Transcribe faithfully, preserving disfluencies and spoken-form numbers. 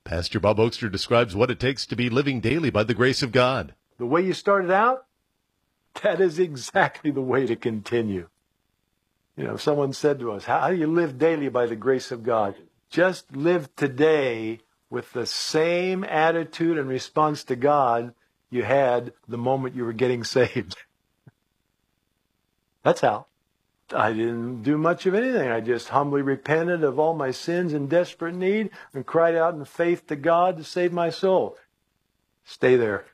Pastor Bob Oakster describes what it takes to be living daily by the grace of God. The way you started out, that is exactly the way to continue. You know, someone said to us, how do you live daily by the grace of God? Just live today with the same attitude and response to God you had the moment you were getting saved. That's how. I didn't do much of anything. I just humbly repented of all my sins in desperate need and cried out in faith to God to save my soul. Stay there.